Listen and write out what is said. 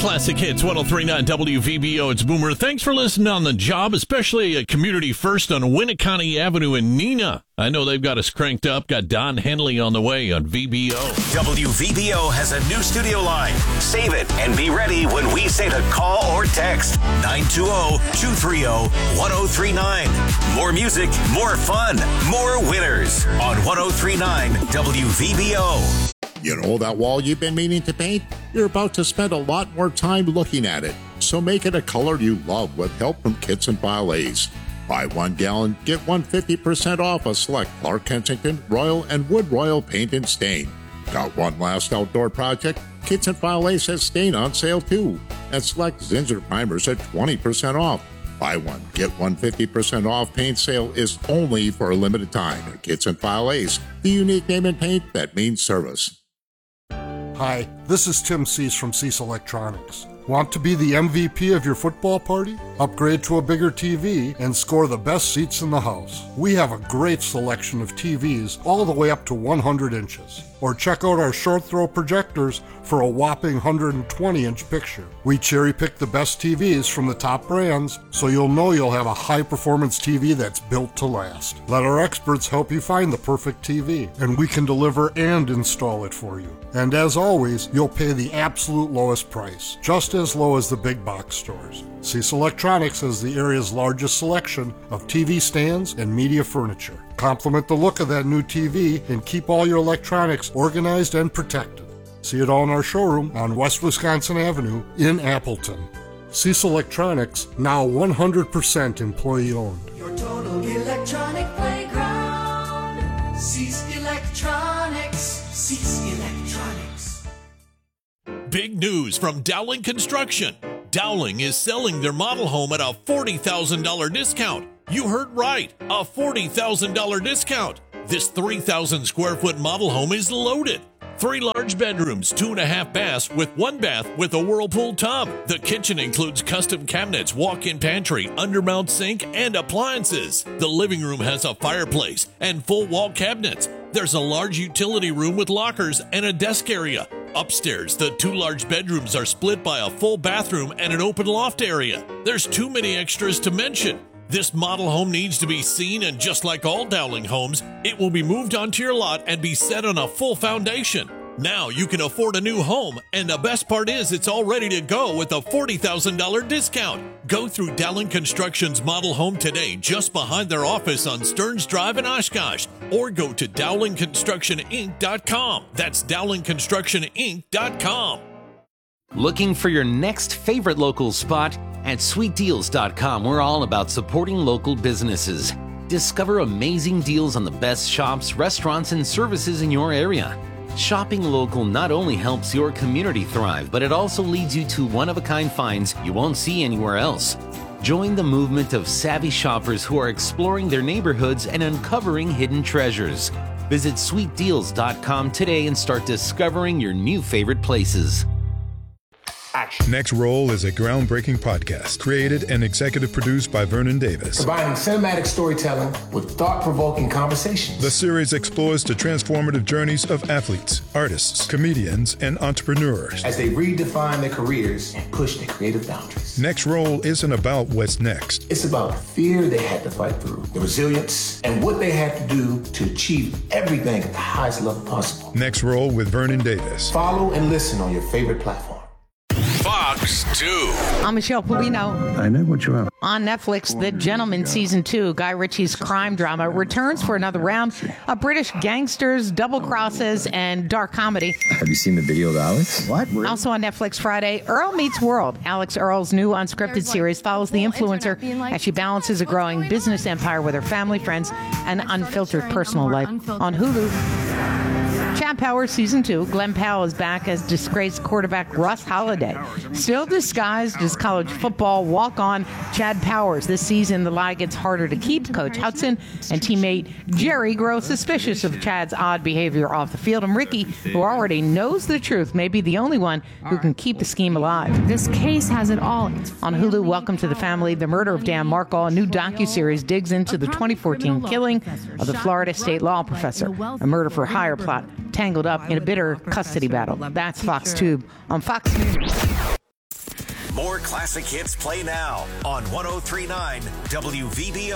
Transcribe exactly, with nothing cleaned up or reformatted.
Classic Hits, one oh three point nine W V B O. It's Boomer. Thanks for listening on the job, especially at Community First on Winneconne Avenue in Neenah. I know they've got us cranked up. Got Don Henley on the way on V B O. W V B O has a new studio line. Save it and be ready when we say to call or text nine two zero, two three zero, one zero three nine. More music, more fun, more winners on one oh three point nine W V B O. You know that wall you've been meaning to paint? You're about to spend a lot more time looking at it, so make it a color you love with help from Kits and File Ace. Buy one gallon, get one fifty percent off a select Clark Kensington, Royal, and Wood Royal paint and stain. Got one last outdoor project? Kits and File Ace has stain on sale too, and select Zinsser primers at twenty percent off. Buy one, get one fifty percent off paint sale is only for a limited time at Kits and File Ace, the unique name in paint that means service. Hi, this is Tim Cease from Cease Electronics. Want to be the M V P of your football party? Upgrade to a bigger T V and score the best seats in the house. We have a great selection of T Vs all the way up to one hundred inches. Or check out our short throw projectors for a whopping one hundred twenty inch picture. We cherry pick the best T Vs from the top brands, so you'll know you'll have a high performance T V that's built to last. Let our experts help you find the perfect T V, and we can deliver and install it for you. And as always, you'll pay the absolute lowest price, just as low as the big box stores. Cease Electronics has the area's largest selection of T V stands and media furniture. Complement the look of that new T V and keep all your electronics organized and protected. See it all in our showroom on West Wisconsin Avenue in Appleton. Cease Electronics, now one hundred percent employee owned. Your total electronic playground. Cease Electronics. Cease Electronics. Big news from Dowling Construction. Dowling is selling their model home at a forty thousand dollars discount. You heard right, a forty thousand dollars discount. This three thousand square foot model home is loaded. Three large bedrooms, two and a half baths with one bath with a whirlpool tub. The kitchen includes custom cabinets, walk-in pantry, undermount sink, and appliances. The living room has a fireplace and full wall cabinets. There's a large utility room with lockers and a desk area. Upstairs, the two large bedrooms are split by a full bathroom and an open loft area. There's too many extras to mention. This model home needs to be seen, and just like all Dowling homes, it will be moved onto your lot and be set on a full foundation. Now you can afford a new home, and the best part is it's all ready to go with a forty thousand dollars discount. Go through Dowling Construction's model home today just behind their office on Stearns Drive in Oshkosh, or go to Dowling Construction Inc dot com. That's Dowling Construction Inc dot com. Looking for your next favorite local spot? At sweet deals dot com, we're all about supporting local businesses. Discover amazing deals on the best shops, restaurants, and services in your area. Shopping local not only helps your community thrive, but it also leads you to one-of-a-kind finds you won't see anywhere else. Join the movement of savvy shoppers who are exploring their neighborhoods and uncovering hidden treasures. Visit sweet deals dot com today and start discovering your new favorite places. Action. Next Roll is a groundbreaking podcast created and executive produced by Vernon Davis. Combining cinematic storytelling with thought-provoking conversations. The series explores the transformative journeys of athletes, artists, comedians, and entrepreneurs as they redefine their careers and push their creative boundaries. Next Roll isn't about what's next. It's about the fear they had to fight through, the resilience, and what they had to do to achieve everything at the highest level possible. Next Roll with Vernon Davis. Follow and listen on your favorite platform. Fox two. I'm Michelle Polino. I know what you are. On Netflix, The Gentleman Season two, Guy Ritchie's crime drama, returns for another round of British gangsters, double crosses, and dark comedy. Have you seen the video of Alex? What? Also on Netflix Friday, Earl Meets World. Alex Earl's new unscripted series follows the influencer as she balances a growing business empire with her family, friends, and unfiltered personal life. On Hulu, Chad Powers Season two, Glenn Powell is back as disgraced quarterback Russ Holiday. Still disguised as college football walk-on Chad Powers. This season, the lie gets harder to keep. Coach Hudson and teammate Jerry grow suspicious of Chad's odd behavior off the field. And Ricky, who already knows the truth, may be the only one who can keep the scheme alive. This case has it all. On Hulu, Welcome to the Family, The Murder of Dan Markle, a new docuseries digs into the twenty fourteen killing of the Florida State law professor, a murder-for-hire plot tangled up in a bitter custody battle. That's Fox Tube on Fox News. More classic hits play now on one oh three point nine W V B O.